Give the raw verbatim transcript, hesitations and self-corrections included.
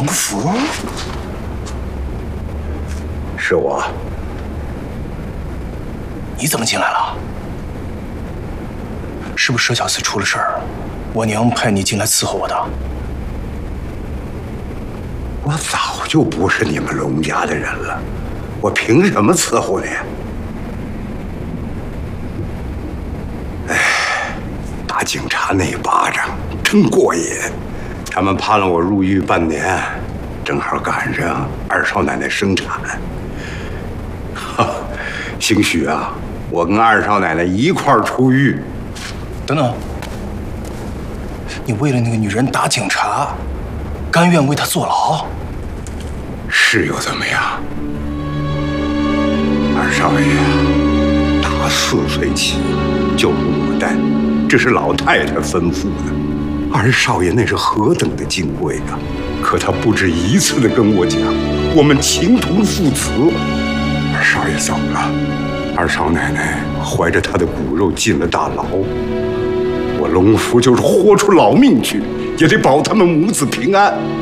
龙福， 是我。 你怎么进来了？是不是佘小四出了事儿？我娘派你进来伺候我的。 我早就不是你们龙家的人了，我凭什么伺候你？哎，打警察那一巴掌真过瘾。他们判了我入狱半年，正好赶上二少奶奶生产。哈，兴许啊，我跟二少奶奶一块儿出狱。 等等，你为了那个女人打警察，甘愿为她坐牢？ 是又怎么样？二少爷，他四岁起就入我带，这是老太太吩咐的。二少爷那是何等的金贵啊！可他不止一次的跟我讲，我们情同父子。二少爷走了，二少奶奶怀着他的骨肉进了大牢。我龙福就是豁出老命去，也得保他们母子平安。